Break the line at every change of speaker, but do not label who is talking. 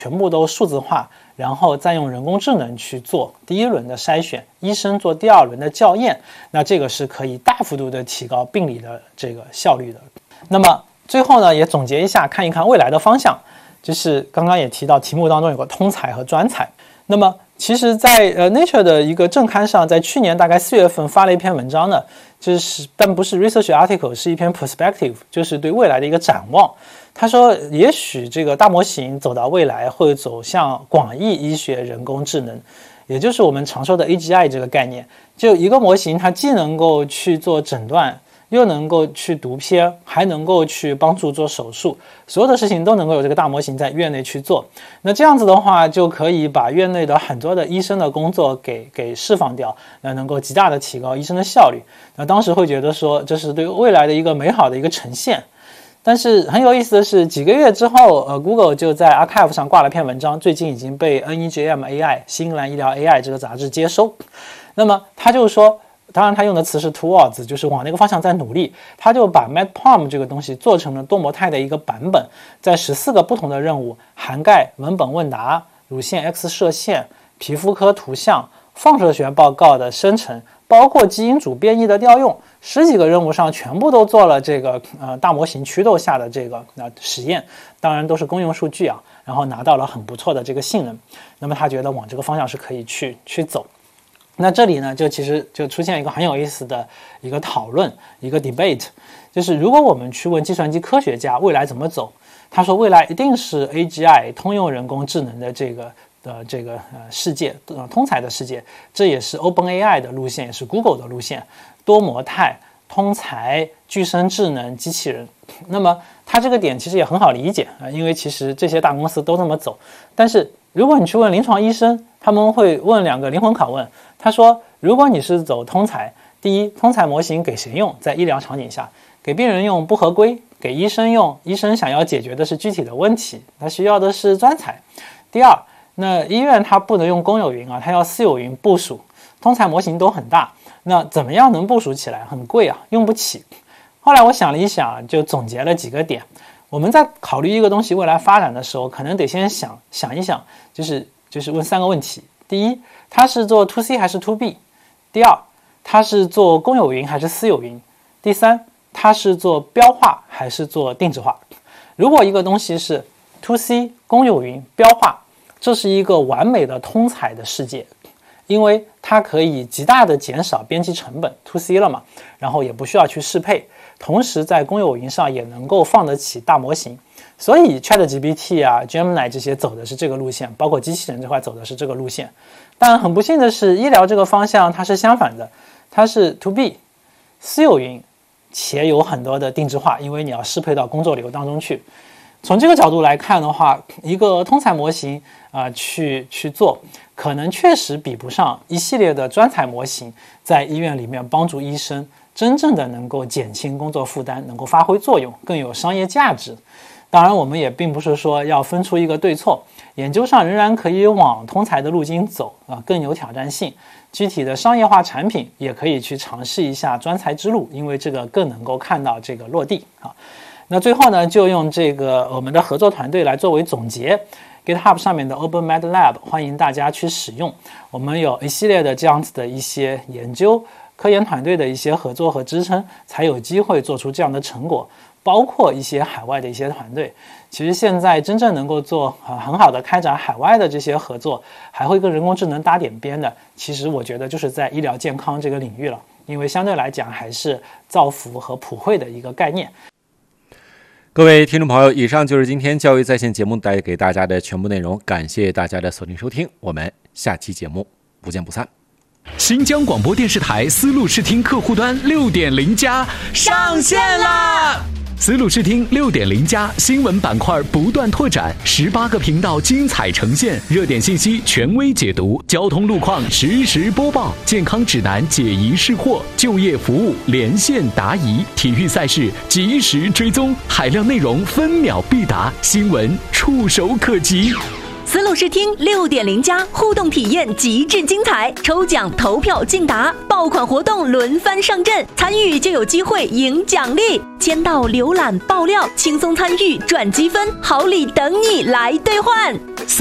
全部都数字化，然后再用人工智能去做第一轮的筛选，医生做第二轮的校验，那这个是可以大幅度的提高病理的这个效率的。那么最后呢，也总结一下，看一看未来的方向，就是刚刚也提到题目当中有个通才和专才。那么其实在Nature 的一个正刊上，在去年大概4月份发了一篇文章呢，但不是 research article， 是一篇 perspective， 就是对未来的一个展望。他说也许这个大模型走到未来会走向广义医学人工智能，也就是我们常说的 AGI 这个概念，就一个模型它既能够去做诊断，又能够去读片，还能够去帮助做手术，所有的事情都能够有这个大模型在院内去做。那这样子的话，就可以把院内的很多的医生的工作给释放掉，那能够极大的提高医生的效率。那当时会觉得说，这是对未来的一个美好的一个呈现。但是很有意思的是，几个月之后，Google 就在 Archive 上挂了篇文章，最近已经被 NEJM AI 新英格兰医疗 AI 这个杂志接收。那么他就说，当然他用的词是 towards， 就是往那个方向在努力。他就把 MedPalm 这个东西做成了多模态的一个版本，在14个不同的任务，涵盖文本问答、乳腺 X 射线、皮肤科图像、放射学报告的生成，包括基因组变异的调用，10几个任务上全部都做了这个大模型驱动下的这个实验，当然都是公用数据啊，然后拿到了很不错的这个性能。那么他觉得往这个方向是可以去走。那这里呢，就其实就出现一个很有意思的一个讨论，一个 debate， 就是如果我们去问计算机科学家未来怎么走，他说未来一定是 AGI 通用人工智能的这个世界，通才的世界，这也是 OpenAI 的路线，也是 Google 的路线，多模态、通才、具身智能、机器人。那么它这个点其实也很好理解啊，因为其实这些大公司都这么走。但是如果你去问临床医生，他们会问2个灵魂拷问。他说，如果你是走通才，第一，通才模型给谁用？在医疗场景下，给病人用不合规，给医生用，医生想要解决的是具体的问题，他需要的是专才。第二，那医院它不能用公有云啊，它要私有云部署，通才模型都很大，那怎么样能部署起来？很贵啊，用不起。后来我想了一想，就总结了几个点。我们在考虑一个东西未来发展的时候，可能得先想一想，就是问3个问题。第一，它是做 to C 还是 to B？ 第二，它是做公有云还是私有云？第三，它是做标化还是做定制化？如果一个东西是 to C 公有云标化，这是一个完美的通才的世界，因为它可以极大的减少编辑成本 to C 了嘛，然后也不需要去适配，同时在公有云上也能够放得起大模型。所以 ChatGPT 啊 Gemini 这些走的是这个路线，包括机器人这块走的是这个路线。但很不幸的是，医疗这个方向它是相反的，它是 to B 私有云，且有很多的定制化，因为你要适配到工作流当中去。从这个角度来看的话，一个通才模型去做，可能确实比不上一系列的专才模型在医院里面帮助医生真正的能够减轻工作负担，能够发挥作用，更有商业价值。当然我们也并不是说要分出一个对错，研究上仍然可以往通才的路径走更有挑战性。具体的商业化产品也可以去尝试一下专才之路，因为这个更能够看到这个落地啊。那最后呢，就用这个我们的合作团队来作为总结。GitHub 上面的 OpenMedLab 欢迎大家去使用，我们有一系列的这样子的一些研究，科研团队的一些合作和支撑，才有机会做出这样的成果。包括一些海外的一些团队，其实现在真正能够做很好的开展海外的这些合作，还会跟人工智能搭点边的，其实我觉得就是在医疗健康这个领域了，因为相对来讲还是造福和普惠的一个概念。
各位听众朋友，以上就是今天教育在线节目带给大家的全部内容，感谢大家的锁定收听，我们下期节目不见不散。
新疆广播电视台思路视听客户端 6.0 加上线啦！思路视听 6.0 加新闻板块不断拓展，18个频道精彩呈现，热点信息权威解读，交通路况实时播报，健康指南解疑释惑，就业服务连线答疑，体育赛事及时追踪，海量内容分秒必达，新闻触手可及。
思路视听 6.0 加互动体验极致精彩，抽奖投票竞答，爆款活动轮番上阵，参与就有机会赢奖励，签到浏览爆料，轻松参与赚积分，好礼等你来兑换。